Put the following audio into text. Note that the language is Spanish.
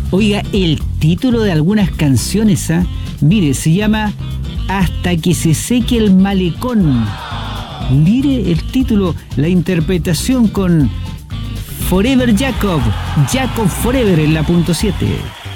Oiga, el título de algunas canciones, mire, se llama Hasta que se seque el malecón. Mire el título, la interpretación con Forever Jacob Forever en la .7.